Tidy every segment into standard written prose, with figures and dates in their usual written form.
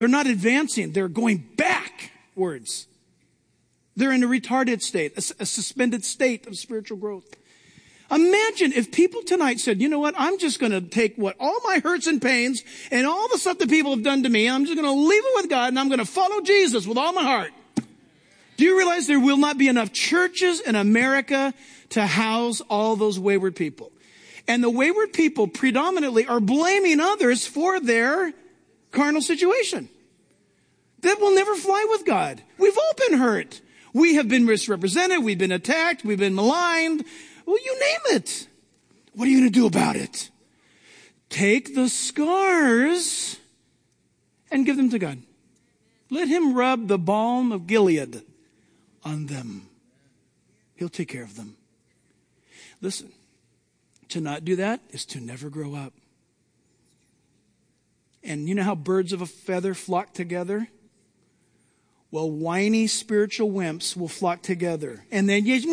They're not advancing. They're going backwards. They're in a retarded state, a suspended state of spiritual growth. Imagine if people tonight said, you know what, I'm just going to take what all my hurts and pains and all the stuff that people have done to me, I'm just going to leave it with God and I'm going to follow Jesus with all my heart. Do you realize there will not be enough churches in America to house all those wayward people? And the wayward people predominantly are blaming others for their carnal situation. That will never fly with God. We've all been hurt. We have been misrepresented. We've been attacked. We've been maligned. Well, you name it. What are you going to do about it? Take the scars and give them to God. Let him rub the balm of Gilead on them. He'll take care of them. Listen, to not do that is to never grow up. And you know how birds of a feather flock together? Well, whiny spiritual wimps will flock together. And then you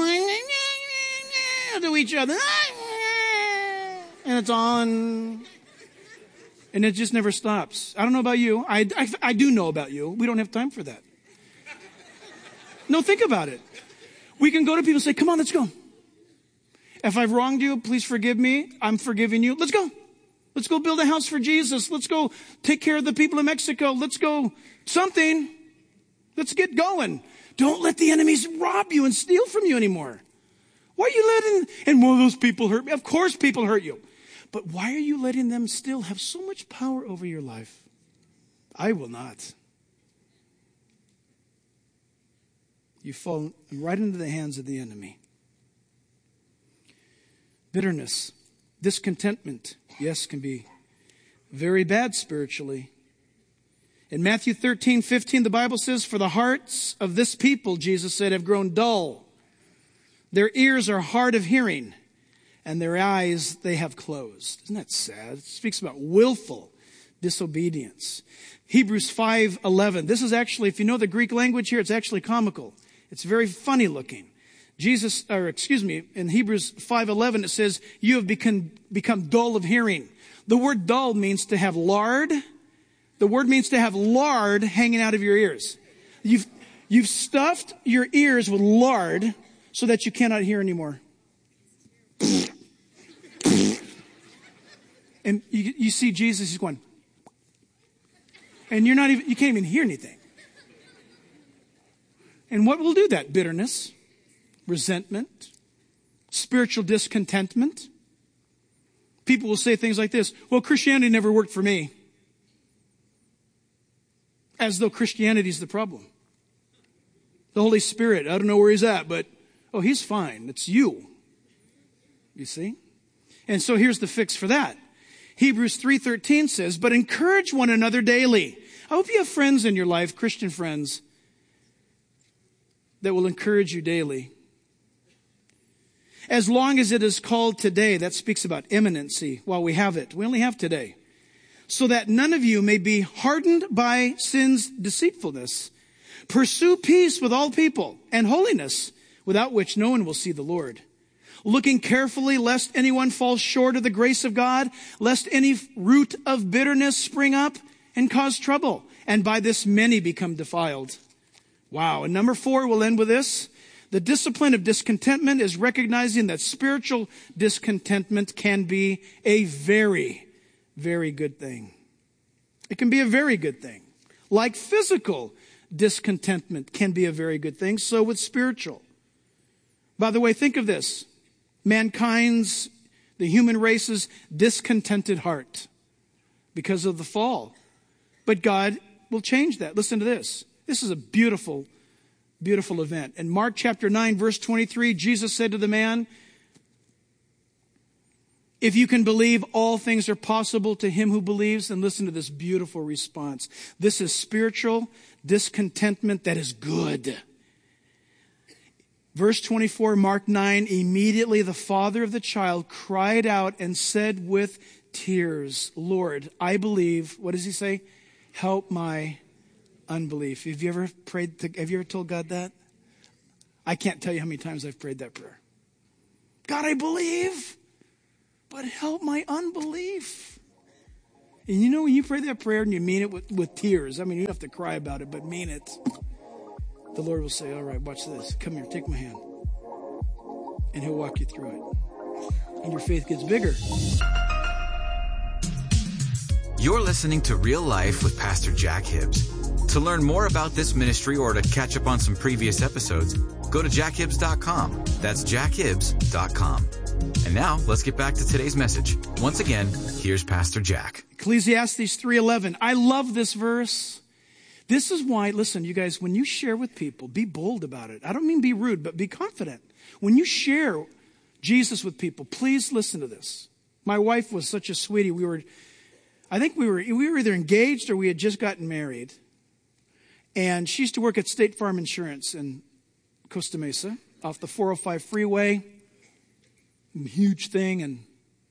to each other. And it's on. And it just never stops. I don't know about you. I do know about you. We don't have time for that. No, think about it. We can go to people and say, come on, let's go. If I've wronged you, please forgive me. I'm forgiving you. Let's go. Let's go build a house for Jesus. Let's go take care of the people of Mexico. Let's go something. Let's get going. Don't let the enemies rob you and steal from you anymore. Why are you letting, and will those people hurt me? Of course people hurt you. But why are you letting them still have so much power over your life? I will not. You fall right into the hands of the enemy. Bitterness, discontentment, yes, can be very bad spiritually. In Matthew 13:15, the Bible says, for the hearts of this people, Jesus said, have grown dull. Their ears are hard of hearing, and their eyes they have closed. Isn't that sad? It speaks about willful disobedience. Hebrews 5:11. This is actually, if you know the Greek language here, it's actually comical. It's very funny looking. In Hebrews 5:11 it says, you have become dull of hearing. The word dull means to have lard. The word means to have lard hanging out of your ears. You've stuffed your ears with lard so that you cannot hear anymore. And you see Jesus, he's going, and you can't even hear anything. And what will do that? Bitterness, resentment, spiritual discontentment. People will say things like this, well, Christianity never worked for me. As though Christianity is the problem. The Holy Spirit, I don't know where he's at, but, oh, he's fine. It's you. You see? And so here's the fix for that. Hebrews 3:13 says, but encourage one another daily. I hope you have friends in your life, Christian friends, that will encourage you daily. As long as it is called today, that speaks about imminency while we have it. We only have today. So that none of you may be hardened by sin's deceitfulness. Pursue peace with all people and holiness, without which no one will see the Lord. Looking carefully lest anyone fall short of the grace of God, lest any root of bitterness spring up and cause trouble, and by this many become defiled. Wow. And number 4, we'll end with this. The discipline of discontentment is recognizing that spiritual discontentment can be a very, very good thing. It can be a very good thing. Like physical discontentment can be a very good thing, so with spiritual. By the way, think of this. Mankind's, the human race's discontented heart because of the fall. But God will change that. Listen to this. This is a beautiful, beautiful event. In Mark chapter 9, verse 23, Jesus said to the man, if you can believe, all things are possible to him who believes. And listen to this beautiful response. This is spiritual discontentment that is good. Verse 24, Mark 9, immediately the father of the child cried out and said with tears, Lord, I believe. What does he say? Help my unbelief. Have you ever told God that? I can't tell you how many times I've prayed that prayer. God, I believe, but help my unbelief. And you know, when you pray that prayer and you mean it with tears, I mean, you don't have to cry about it, but mean it. The Lord will say, all right, watch this. Come here, take my hand. And he'll walk you through it. And your faith gets bigger. You're listening to Real Life with Pastor Jack Hibbs. To learn more about this ministry or to catch up on some previous episodes, go to jackhibbs.com. That's jackhibbs.com. And now, let's get back to today's message. Once again, here's Pastor Jack. Ecclesiastes 3:11. I love this verse. This is why, listen, you guys, when you share with people, be bold about it. I don't mean be rude, but be confident. When you share Jesus with people, please listen to this. My wife was such a sweetie. We were either engaged or we had just gotten married. And she used to work at State Farm Insurance in Costa Mesa off the 405 freeway. Huge thing. And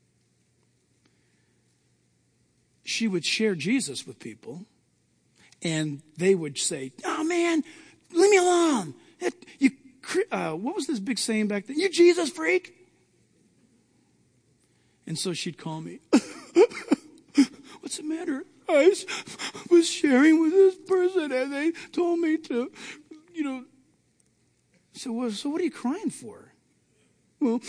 she would share Jesus with people. And they would say, oh man, leave me alone. What was this big saying back then? You Jesus freak. And so she'd call me. What's the matter? I was sharing with this person and they told me to, So what are you crying for? Well,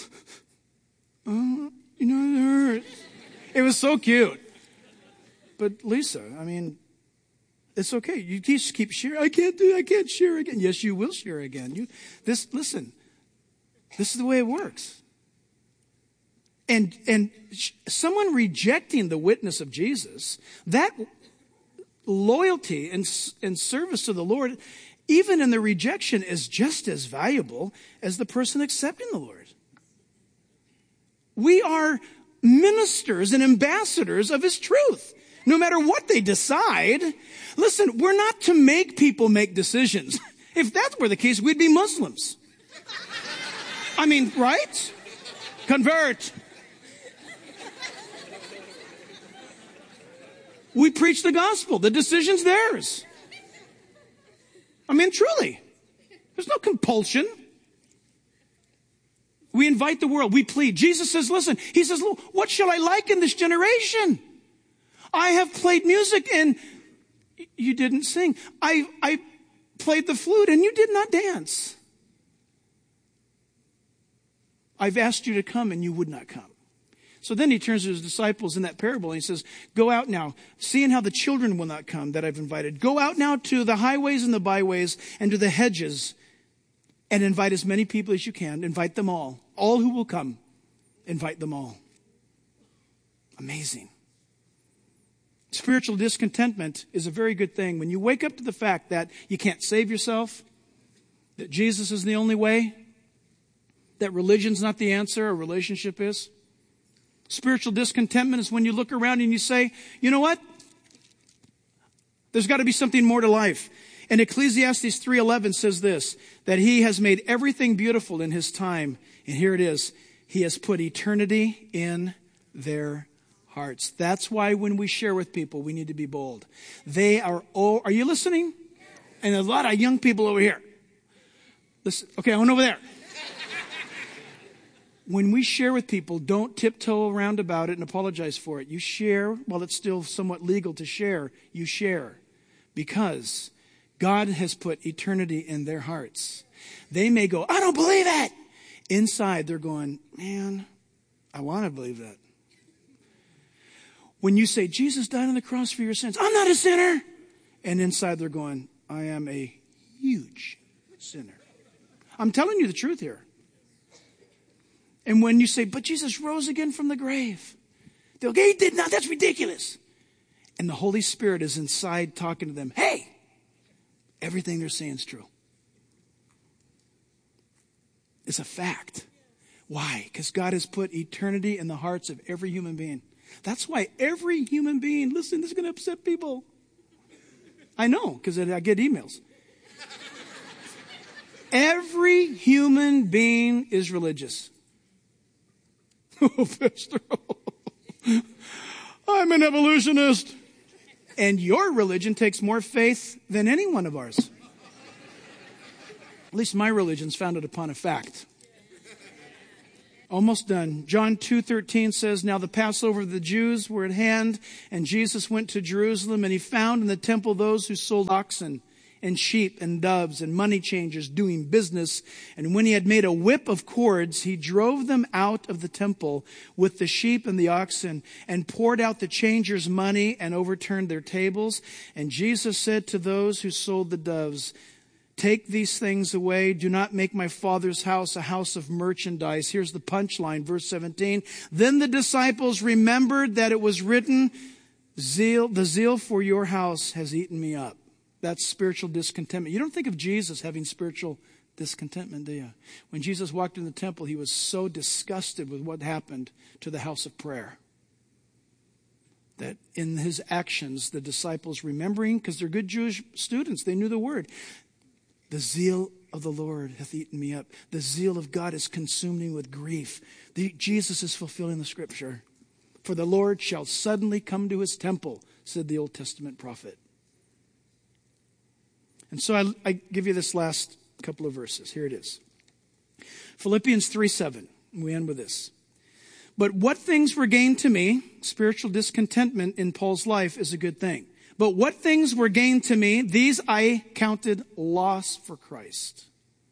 it hurts. It was so cute. But Lisa, I mean, it's okay. You just keep sharing. I can't share again. Yes, you will share again. Listen, this is the way it works. And someone rejecting the witness of Jesus, that loyalty and service to the Lord, even in the rejection, is just as valuable as the person accepting the Lord. We are ministers and ambassadors of his truth. No matter what they decide, listen, we're not to make people make decisions. If that were the case, we'd be Muslims. I mean, right? Convert. We preach the gospel. The decision's theirs. I mean, truly. There's no compulsion. We invite the world. We plead. Jesus says, listen, he says, what shall I like in this generation? I have played music and you didn't sing. I played the flute and you did not dance. I've asked you to come and you would not come. So then he turns to his disciples in that parable and he says, go out now, seeing how the children will not come that I've invited. Go out now to the highways and the byways and to the hedges and invite as many people as you can. Invite them all. All who will come, invite them all. Amazing. Spiritual discontentment is a very good thing. When you wake up to the fact that you can't save yourself, that Jesus is the only way, that religion's not the answer, a relationship is. Spiritual discontentment is when you look around and you say, you know what? There's got to be something more to life. And Ecclesiastes 3:11 says this, that he has made everything beautiful in his time. And here it is. He has put eternity in their hearts. That's why when we share with people, we need to be bold. Are you listening? And a lot of young people over here. Listen, okay, I went over there. When we share with people, don't tiptoe around about it and apologize for it. You share while it's still somewhat legal to share. You share because God has put eternity in their hearts. They may go, I don't believe it. Inside, they're going, man, I want to believe that. When you say, Jesus died on the cross for your sins, I'm not a sinner. And inside, they're going, I am a huge sinner. I'm telling you the truth here. And when you say, but Jesus rose again from the grave, they'll go, he did not. That's ridiculous. And the Holy Spirit is inside talking to them. Hey, everything they're saying is true. It's a fact. Why? Because God has put eternity in the hearts of every human being. That's why every human being, listen, this is going to upset people. I know, because I get emails. Every human being is religious. Oh, Pastor, I'm an evolutionist. And your religion takes more faith than any one of ours. At least my religion's founded upon a fact. Almost done. John 2:13 says, now the Passover of the Jews were at hand, and Jesus went to Jerusalem, and he found in the temple those who sold oxen and sheep and doves and money changers doing business. And when he had made a whip of cords, he drove them out of the temple with the sheep and the oxen, and poured out the changers' money and overturned their tables. And Jesus said to those who sold the doves, take these things away. Do not make my Father's house a house of merchandise. Here's the punchline, verse 17. Then the disciples remembered that it was written, the zeal for your house has eaten me up. That's spiritual discontentment. You don't think of Jesus having spiritual discontentment, do you? When Jesus walked in the temple, he was so disgusted with what happened to the house of prayer that in his actions, the disciples remembering, because they're good Jewish students, they knew the word. The zeal of the Lord hath eaten me up. The zeal of God is consumed me with grief. Jesus is fulfilling the scripture. For the Lord shall suddenly come to his temple, said the Old Testament prophet. And so I give you this last couple of verses. Here it is. Philippians 3:7. We end with this. But what things were gained to me, spiritual discontentment in Paul's life is a good thing. But what things were gained to me, these I counted loss for Christ.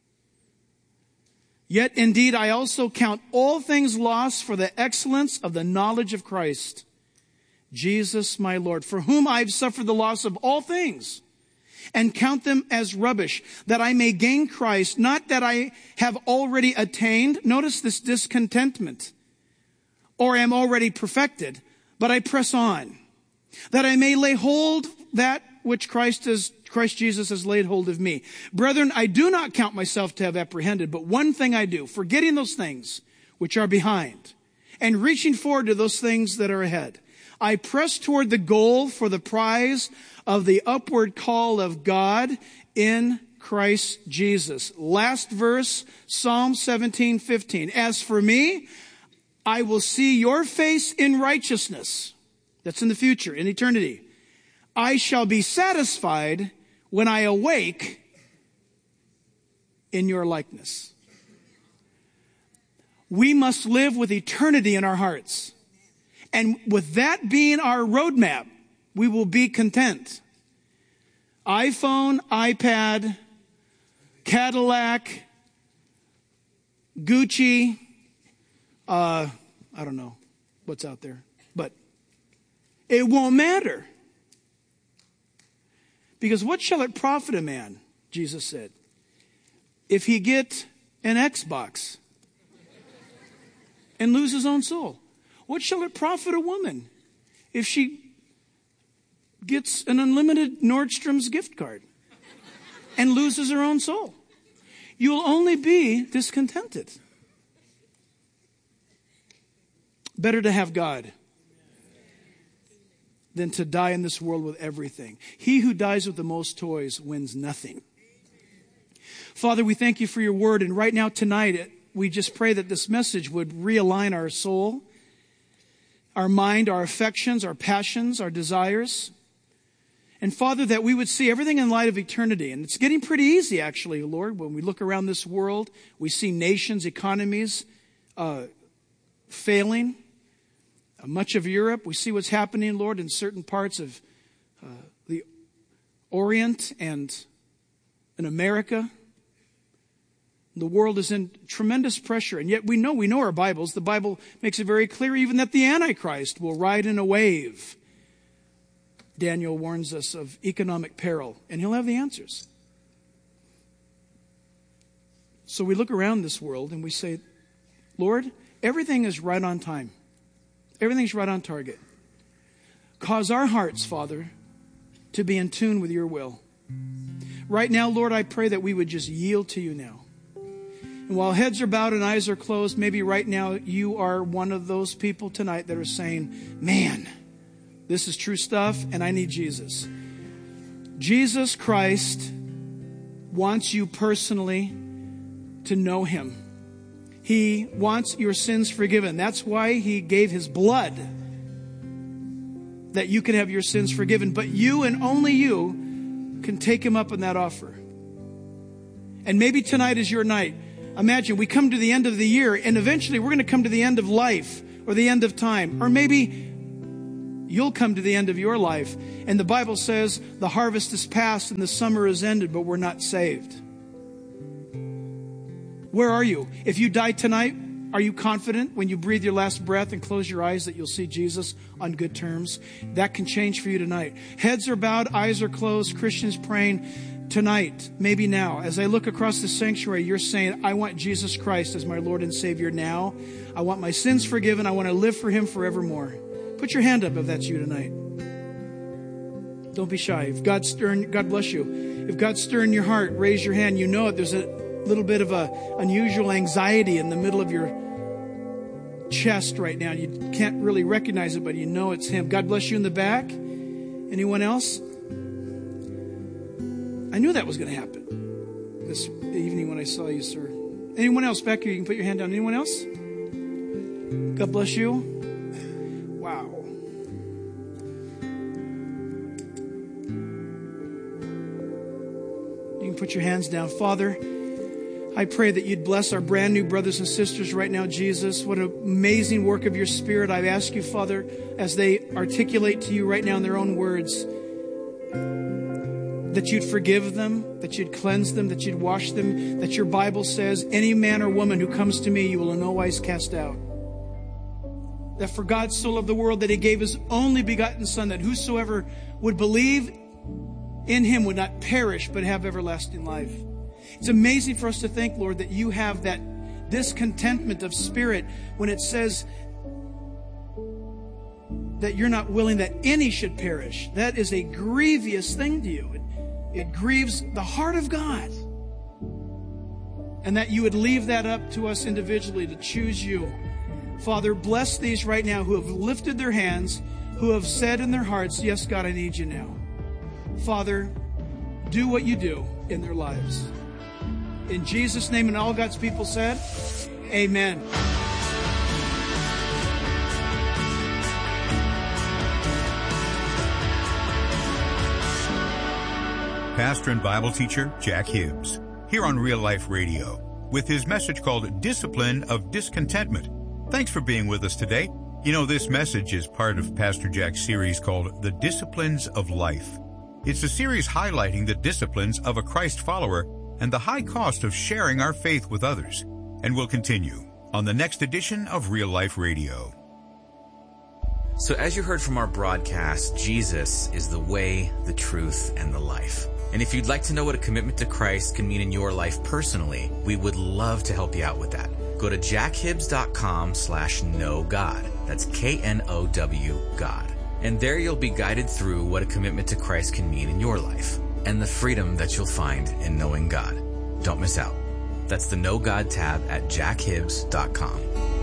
Yet indeed I also count all things lost for the excellence of the knowledge of Christ, Jesus my Lord, for whom I have suffered the loss of all things, and count them as rubbish, that I may gain Christ, not that I have already attained. Notice this discontentment, or am already perfected, but I press on, that I may lay hold that which Christ Jesus has laid hold of me. Brethren, I do not count myself to have apprehended, but one thing I do, forgetting those things which are behind, and reaching forward to those things that are ahead. I press toward the goal for the prize of the upward call of God in Christ Jesus. Last verse, Psalm 17:15. As for me, I will see your face in righteousness. That's in the future, in eternity. I shall be satisfied when I awake in your likeness. We must live with eternity in our hearts. And with that being our roadmap, we will be content. iPhone, iPad, Cadillac, Gucci, I don't know what's out there, but it won't matter. Because what shall it profit a man, Jesus said, if he get an Xbox and lose his own soul? What shall it profit a woman if she gets an unlimited Nordstrom's gift card and loses her own soul? You will only be discontented. Better to have God than to die in this world with everything. He who dies with the most toys wins nothing. Father, we thank you for your word. And right now, tonight, we just pray that this message would realign our soul, our mind, our affections, our passions, our desires. And Father, that we would see everything in light of eternity. And it's getting pretty easy, actually, Lord. When we look around this world, we see nations, economies failing. Much of Europe, we see what's happening, Lord, in certain parts of the Orient and in America. The world is in tremendous pressure, and yet we know our Bibles. The Bible makes it very clear even that the Antichrist will ride in a wave. Daniel warns us of economic peril, and he'll have the answers. So we look around this world and we say, Lord, everything is right on time. Everything's right on target. Cause our hearts, Father, to be in tune with your will. Right now, Lord, I pray that we would just yield to you now. And while heads are bowed and eyes are closed, maybe right now you are one of those people tonight that are saying, man, this is true stuff and I need Jesus. Jesus Christ wants you personally to know him. He wants your sins forgiven. That's why he gave his blood, that you can have your sins forgiven. But you and only you can take him up on that offer. And maybe tonight is your night. Imagine we come to the end of the year, and eventually we're going to come to the end of life or the end of time. Or maybe you'll come to the end of your life. And the Bible says the harvest is past and the summer is ended, but we're not saved. Where are you? If you die tonight, are you confident when you breathe your last breath and close your eyes that you'll see Jesus on good terms? That can change for you tonight. Heads are bowed, eyes are closed, Christians praying. Tonight, maybe now, as I look across the sanctuary, you're saying, I want Jesus Christ as my Lord and Savior now. I want my sins forgiven. I want to live for Him forevermore. Put your hand up if that's you tonight. Don't be shy. If God's stirring, God bless you. If God's stirring your heart, raise your hand. You know it. There's a little bit of a unusual anxiety in the middle of your chest right now. You can't really recognize it, but you know it's Him. God bless you in the back. Anyone else? I knew that was going to happen this evening when I saw you, sir. Anyone else back here? You can put your hand down. Anyone else? God bless you. Wow. You can put your hands down. Father, I pray that you'd bless our brand new brothers and sisters right now, Jesus. What an amazing work of your Spirit. I ask you, Father, as they articulate to you right now in their own words, that you'd forgive them, that you'd cleanse them, that you'd wash them, that your Bible says, any man or woman who comes to me, you will in no wise cast out. That for God so loved the world that He gave His only begotten Son, that whosoever would believe in Him would not perish, but have everlasting life. It's amazing for us to think, Lord, that you have this contentment of spirit when it says that you're not willing that any should perish. That is a grievous thing to you. It grieves the heart of God. And that you would leave that up to us individually to choose you. Father, bless these right now who have lifted their hands, who have said in their hearts, yes, God, I need you now. Father, do what you do in their lives. In Jesus' name, and all God's people said, amen. Pastor and Bible teacher Jack Hibbs, here on Real Life Radio, with his message called Discipline of Discontentment. Thanks for being with us today. You know, this message is part of Pastor Jack's series called The Disciplines of Life. It's a series highlighting the disciplines of a Christ follower and the high cost of sharing our faith with others. And we'll continue on the next edition of Real Life Radio. So as you heard from our broadcast, Jesus is the way, the truth, and the life. And if you'd like to know what a commitment to Christ can mean in your life personally, we would love to help you out with that. Go to jackhibbs.com/knowgod. That's KNOW God. And there you'll be guided through what a commitment to Christ can mean in your life and the freedom that you'll find in knowing God. Don't miss out. That's the Know God tab at jackhibbs.com.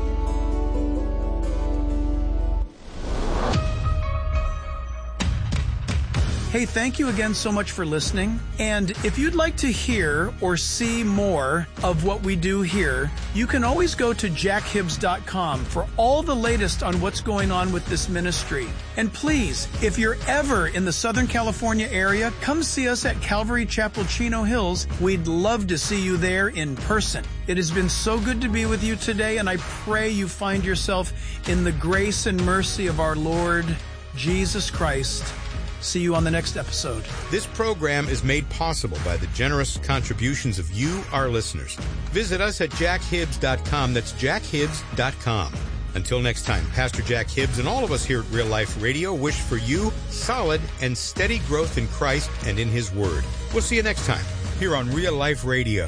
Hey, thank you again so much for listening. And if you'd like to hear or see more of what we do here, you can always go to jackhibbs.com for all the latest on what's going on with this ministry. And please, if you're ever in the Southern California area, come see us at Calvary Chapel, Chino Hills. We'd love to see you there in person. It has been so good to be with you today, and I pray you find yourself in the grace and mercy of our Lord Jesus Christ. See you on the next episode. This program is made possible by the generous contributions of you, our listeners. Visit us at jackhibbs.com. That's jackhibbs.com. Until next time, Pastor Jack Hibbs and all of us here at Real Life Radio wish for you solid and steady growth in Christ and in His Word. We'll see you next time here on Real Life Radio.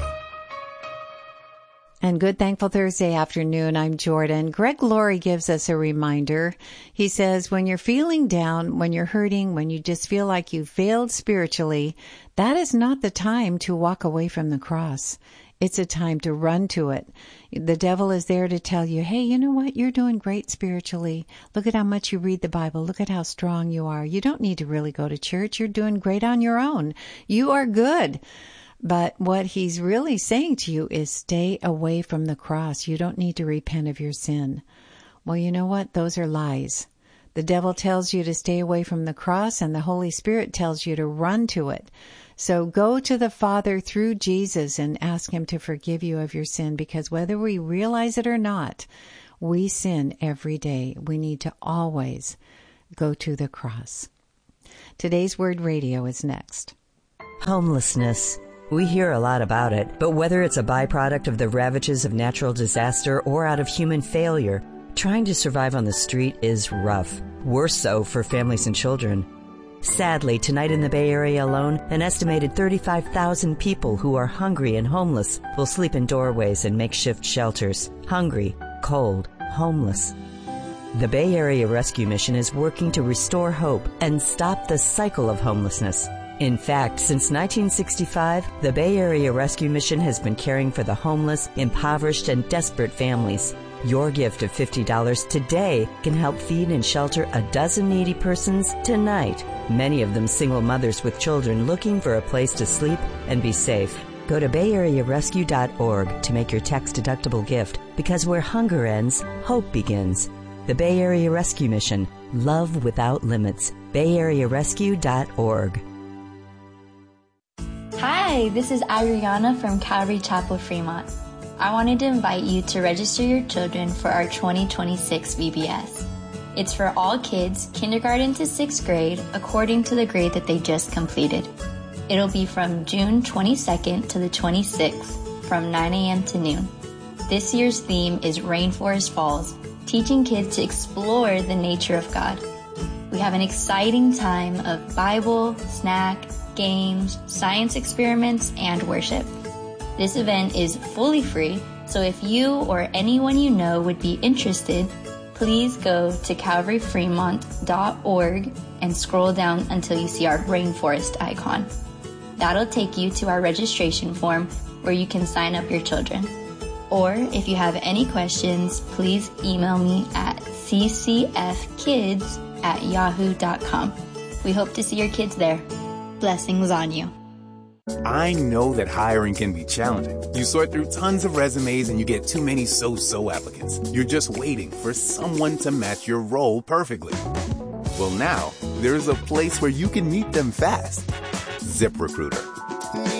And good Thankful Thursday afternoon. I'm Jordan. Greg Laurie gives us a reminder. He says, when you're feeling down, when you're hurting, when you just feel like you failed spiritually, that is not the time to walk away from the cross. It's a time to run to it. The devil is there to tell you, hey, you know what? You're doing great spiritually. Look at how much you read the Bible. Look at how strong you are. You don't need to really go to church. You're doing great on your own. You are good. But what he's really saying to you is stay away from the cross. You don't need to repent of your sin. Well, you know what? Those are lies. The devil tells you to stay away from the cross, and the Holy Spirit tells you to run to it. So go to the Father through Jesus and ask him to forgive you of your sin, because whether we realize it or not, we sin every day. We need to always go to the cross. Today's Word Radio is next. Homelessness. We hear a lot about it, but whether it's a byproduct of the ravages of natural disaster or out of human failure, trying to survive on the street is rough. Worse so for families and children. Sadly, tonight in the Bay Area alone, an estimated 35,000 people who are hungry and homeless will sleep in doorways and makeshift shelters. Hungry, cold, homeless. The Bay Area Rescue Mission is working to restore hope and stop the cycle of homelessness. In fact, since 1965, the Bay Area Rescue Mission has been caring for the homeless, impoverished, and desperate families. Your gift of $50 today can help feed and shelter a dozen needy persons tonight, many of them single mothers with children looking for a place to sleep and be safe. Go to bayarearescue.org to make your tax-deductible gift, because where hunger ends, hope begins. The Bay Area Rescue Mission. Love without limits. bayarearescue.org. Hi, this is Ariana from Calvary Chapel, Fremont. I wanted to invite you to register your children for our 2026 VBS. It's for all kids, kindergarten to 6th grade, according to the grade that they just completed. It'll be from June 22nd to the 26th, from 9 a.m. to noon. This year's theme is Rainforest Falls, teaching kids to explore the nature of God. We have an exciting time of Bible, snack, games, science experiments, and worship. This event is fully free, so if you or anyone you know would be interested, please go to calvaryfremont.org and scroll down until you see our rainforest icon. That'll take you to our registration form where you can sign up your children. Or if you have any questions, please email me at ccfkids@yahoo.com. We hope to see your kids there. Blessings on you. I know that hiring can be challenging. You sort through tons of resumes and you get too many so-so applicants. You're just waiting for someone to match your role perfectly. Well, now, there's a place where you can meet them fast. ZipRecruiter.